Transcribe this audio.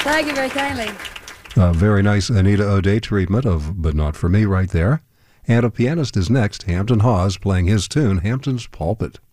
Thank you very kindly. Very nice Anita O'Day treatment of But Not For Me right there. And a pianist is next, Hampton Hawes, playing his tune, Hampton's Pulpit.